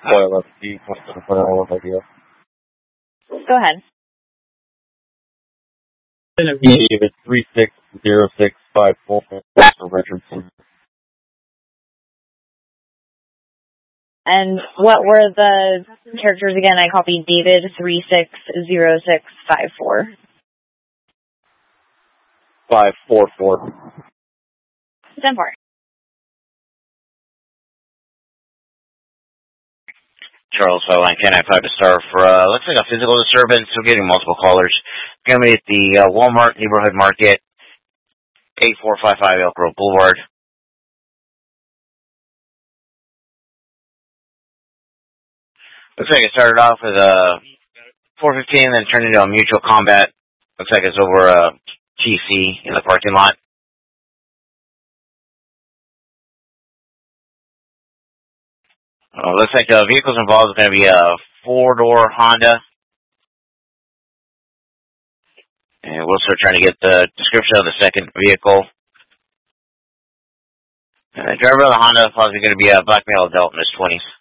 LFG, what's the final idea? Go ahead. It's 360654 for Richardson. And what were the characters again? I copied David 360654. 544. 10-4. Charles Highline, Can I 5 to star for, looks like a physical disturbance. We're getting multiple callers. Going to be at the Walmart Neighborhood Market, 8455 Elk Grove Boulevard. Looks like it started off with a 415, then turned into a mutual combat. Looks like it's over a TC in the parking lot. Looks like the vehicles involved is going to be a 4-door Honda. And we'll start trying to get the description of the second vehicle. And the driver of the Honda is probably going to be a black male adult in his 20s.